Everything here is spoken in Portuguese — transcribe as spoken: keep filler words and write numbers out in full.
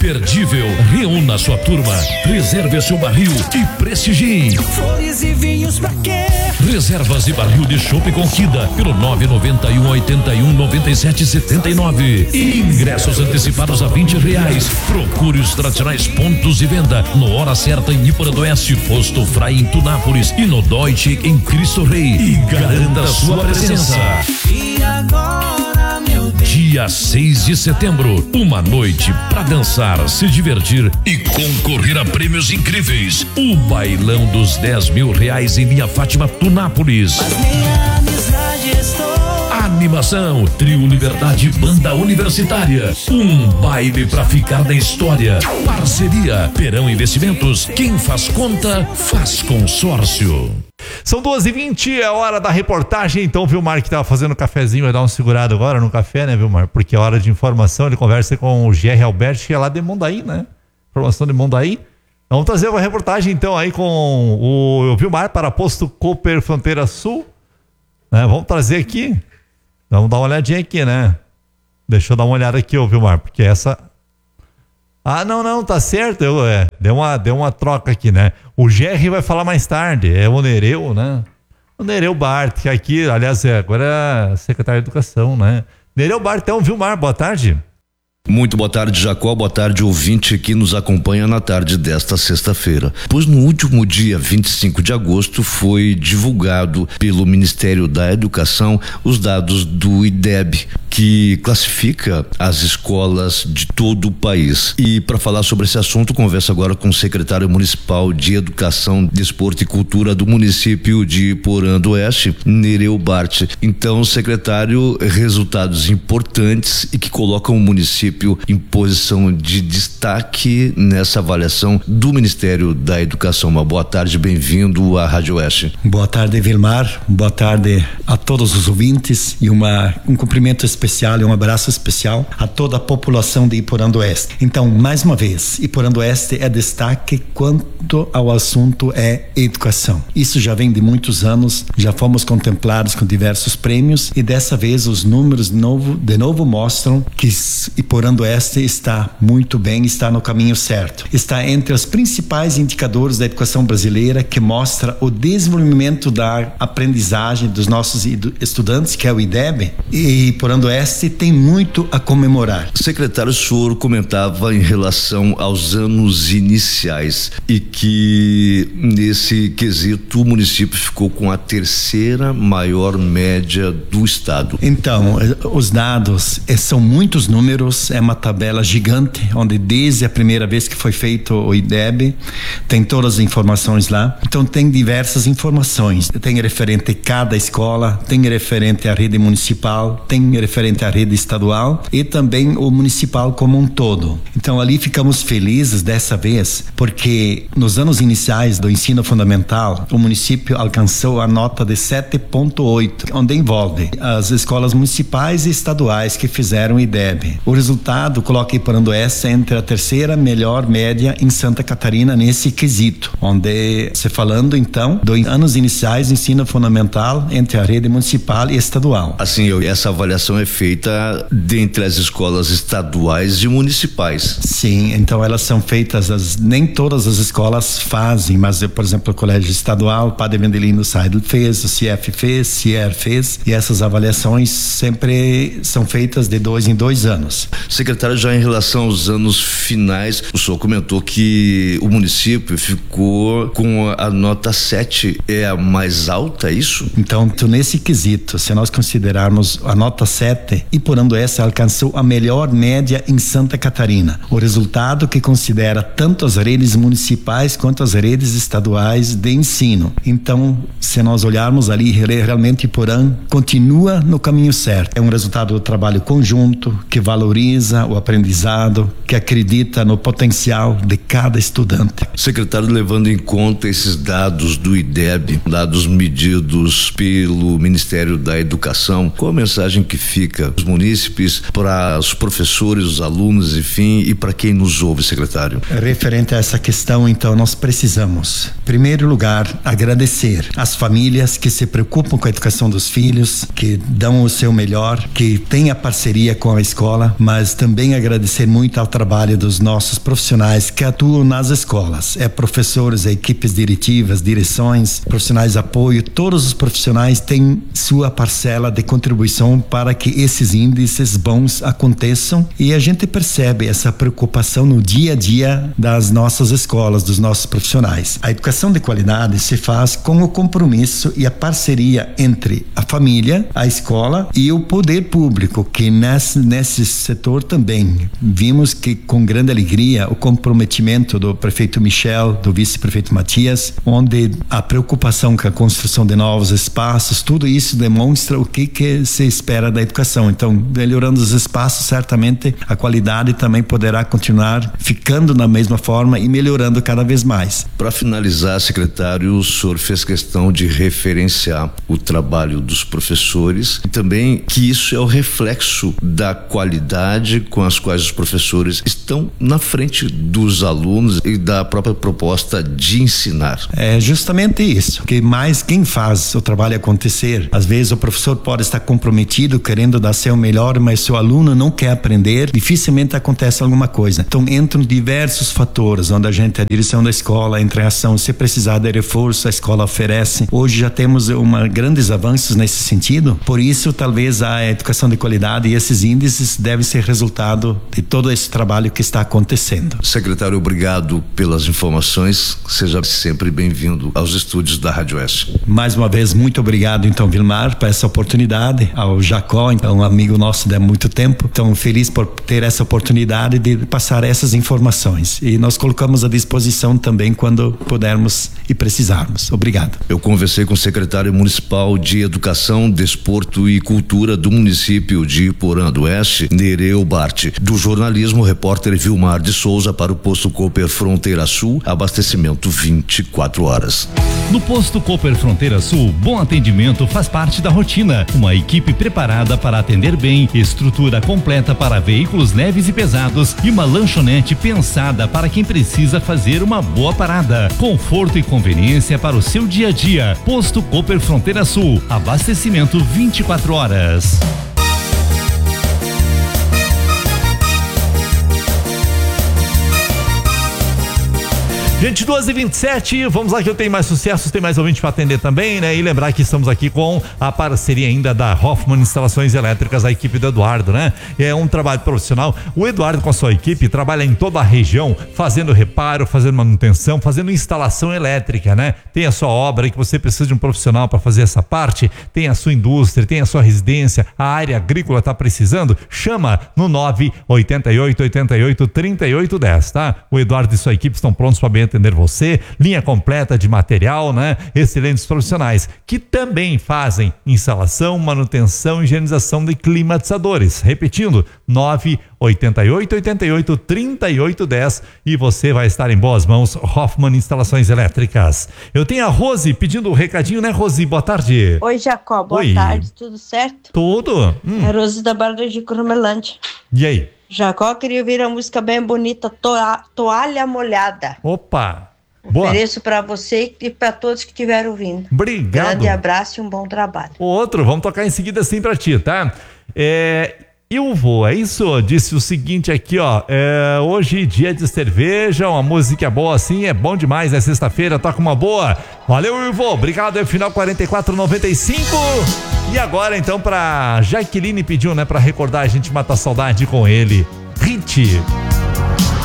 imperdível. Reúna sua turma, reserve seu barril e prestigie. Flores e vinhos pra quê? Reservas e barril de chopp Conquista pelo nove nove um, oito um, nove sete sete nove. E ingressos antecipados a vinte reais. Procure os tradicionais pontos de venda no Hora Certa em Iporã do Oeste, Posto Frei em Tunápolis e no Deutsche em Cristo Rei. E garanta a sua presença. E agora, meu Deus. Dia seis de setembro, uma noite pra dançar, se divertir e concorrer a prêmios incríveis. O bailão dos dez mil reais em Linha Fátima Tunápolis. Mas minha amizade estou. Animação, Trio Liberdade, Banda Universitária. Um baile pra ficar na história. Parceria, Perão Investimentos. Quem faz conta, faz consórcio. São duas e vinte, é hora da reportagem. Então, Vilmar, que tava fazendo cafezinho, vai dar um segurado agora no café, né, Vilmar? Porque é hora de informação. Ele conversa com o G R Alberti, que é lá de Mondaí, né? Informação de Mondaí. Vamos trazer uma reportagem, então, aí com o Vilmar para Posto Cooper Fronteira Sul. Né? Vamos trazer aqui. Vamos dar uma olhadinha aqui, né? Deixa eu dar uma olhada aqui, ô Vilmar, porque essa... Ah, não, não, tá certo. Eu, é, deu, uma, deu uma troca aqui, né? O G R vai falar mais tarde. É o Nereu, né? O Nereu Bart, que aqui, aliás, é, agora é secretário de Educação, né? Nereu Bart, então, Vilmar, boa tarde. Muito boa tarde, Jacó. Boa tarde, ouvinte que nos acompanha na tarde desta sexta-feira. Pois no último dia vinte e cinco de agosto foi divulgado pelo Ministério da Educação os dados do I D E B, que classifica as escolas de todo o país. E para falar sobre esse assunto, converso agora com o secretário municipal de Educação, Desporto e Cultura do município de Iporã do Oeste, Nereu Bart. Então, secretário, resultados importantes e que colocam o município em posição de destaque nessa avaliação do Ministério da Educação. Uma boa tarde, bem-vindo à Rádio Oeste. Boa tarde, Vilmar. Boa tarde a todos os ouvintes e uma, um cumprimento especial e um abraço especial a toda a população de Iporã do Oeste. Então, mais uma vez, Iporã do Oeste é destaque quanto ao assunto é educação. Isso já vem de muitos anos, já fomos contemplados com diversos prêmios e dessa vez os números de novo, de novo mostram que Iporã do Oeste está muito bem, está no caminho certo. Está entre os principais indicadores da educação brasileira que mostra o desenvolvimento da aprendizagem dos nossos estudantes, que é o I D E B, e Iporã do Oeste tem muito a comemorar. Secretário, o senhor comentava em relação aos anos iniciais e que nesse quesito o município ficou com a terceira maior média do estado. Então, os dados são muitos números, é uma tabela gigante, onde desde a primeira vez que foi feito o I D E B, tem todas as informações lá. Então tem diversas informações, tem referente a cada escola, tem referente à rede municipal, tem referente à rede estadual e também o municipal como um todo. Então ali ficamos felizes dessa vez, porque nos anos iniciais do ensino fundamental, o município alcançou a nota de sete ponto oito, onde envolve as escolas municipais e estaduais que fizeram o I D E B. O resultado coloca Iporã do Oeste entre a terceira melhor média em Santa Catarina nesse quesito, onde se falando então dos anos iniciais do ensino fundamental entre a rede municipal e estadual. Assim, essa avaliação é feita dentre as escolas estaduais e municipais. Sim, então elas são feitas, as, nem todas as escolas fazem, mas por exemplo o Colégio Estadual, o Padre Vendelino Seidel fez, o C F fez, C I E R fez, e essas avaliações sempre são feitas de dois em dois anos. Secretário, já em relação aos anos finais, o senhor comentou que o município ficou com a nota sete, é a mais alta, é isso? Então, nesse quesito, se nós considerarmos a nota sete, Iporã do Oeste alcançou a melhor média em Santa Catarina. O resultado que considera tanto as redes municipais quanto as redes estaduais de ensino. Então, se nós olharmos ali, realmente Iporã continua no caminho certo. É um resultado do trabalho conjunto, que valoriza o aprendizado, que acredita no potencial de cada estudante. Secretário, levando em conta esses dados do I D E B, dados medidos pelo Ministério da Educação, qual a mensagem que fica os munícipes para os professores, os alunos, enfim, e, e para quem nos ouve, secretário? Referente a essa questão, então, nós precisamos, em primeiro lugar, agradecer às famílias que se preocupam com a educação dos filhos, que dão o seu melhor, que têm a parceria com a escola, mas também agradecer muito ao trabalho dos nossos profissionais que atuam nas escolas. É professores, é equipes diretivas, direções, profissionais de apoio, todos os profissionais têm sua parcela de contribuição para que esses índices bons aconteçam, e a gente percebe essa preocupação no dia a dia das nossas escolas, dos nossos profissionais. A educação de qualidade se faz com o compromisso e a parceria entre a família, a escola e o poder público, que nesse, nesse setor também vimos que com grande alegria o comprometimento do prefeito Michel, do vice-prefeito Matias, onde a preocupação com a construção de novos espaços, tudo isso demonstra o que, que se espera da educação. Então, melhorando os espaços, certamente a qualidade também poderá continuar ficando da mesma forma e melhorando cada vez mais. Para finalizar, secretário, o senhor fez questão de referenciar o trabalho dos professores e também que isso é o reflexo da qualidade com as quais os professores estão na frente dos alunos e da própria proposta de ensinar. É justamente isso, que mais quem faz o trabalho acontecer. Às vezes o professor pode estar comprometido, querendo dar seu melhor, mas se o aluno não quer aprender, dificilmente acontece alguma coisa. Então entram diversos fatores, onde a gente, a direção da escola entra em ação. Se precisar de reforço, a escola oferece. Hoje já temos uma, grandes avanços nesse sentido, por isso talvez a educação de qualidade e esses índices devem ser resultado de todo esse trabalho que está acontecendo. Secretário, obrigado pelas informações, seja sempre bem-vindo aos estúdios da Rádio Oeste. Mais uma vez, muito obrigado então, Vilmar, por essa oportunidade, ao Jacó, então, um amigo nosso de muito tempo, então feliz por ter essa oportunidade de passar essas informações, e nós colocamos à disposição também quando pudermos e precisarmos. Obrigado. Eu conversei com o secretário municipal de Educação, Desporto e Cultura do município de Iporã do Oeste, Nereu Bart. Do jornalismo, repórter Vilmar de Souza para o Posto Cooper Fronteira Sul, abastecimento vinte e quatro horas. No Posto Cooper Fronteira Sul, bom atendimento faz parte da rotina. Uma equipe preparada para atender bem, estrutura completa para veículos leves e pesados e uma lanchonete pensada para quem precisa fazer uma boa parada. Conforto e conveniência para o seu dia a dia. Posto Cooper Fronteira Sul, abastecimento vinte e quatro horas. Gente, duas e vinte e sete, vamos lá que eu tenho mais sucessos, tem mais ouvinte para atender também, né? E lembrar que estamos aqui com a parceria ainda da Hoffman Instalações Elétricas, a equipe do Eduardo, né? É um trabalho profissional. O Eduardo com a sua equipe trabalha em toda a região, fazendo reparo, fazendo manutenção, fazendo instalação elétrica, né? Tem a sua obra que você precisa de um profissional para fazer essa parte, tem a sua indústria, tem a sua residência, a área agrícola tá precisando, chama no nove oito oito, oito oito, três oito um zero, tá? O Eduardo e sua equipe estão prontos para bem atender você, linha completa de material, né? Excelentes profissionais que também fazem instalação, manutenção e higienização de climatizadores. Repetindo, nove oito oito, oito oito, três oito um zero e você vai estar em boas mãos. Hoffman Instalações Elétricas. Eu tenho a Rose pedindo um recadinho, né, Rose? Boa tarde. Oi, Jacó, boa Oi. tarde, tudo certo? Tudo? Hum. É a Rose da Barra de Cromelândia. E aí? Jacó, queria ouvir a música bem bonita, Toa- Toalha Molhada. Opa! Boa. Ofereço pra você e pra todos que estiveram ouvindo. Obrigado. Grande abraço e um bom trabalho. O outro, vamos tocar em seguida assim pra ti, tá? É... Eu vou, é isso? Disse o seguinte aqui, ó. É, hoje, dia de cerveja, uma música boa assim, é bom demais. É sexta-feira, toca uma boa. Valeu, Ivo. Obrigado, é o final quarenta e quatro noventa e cinco. E agora, então, pra Jaqueline pediu, né, pra recordar a gente matar saudade com ele. Hit.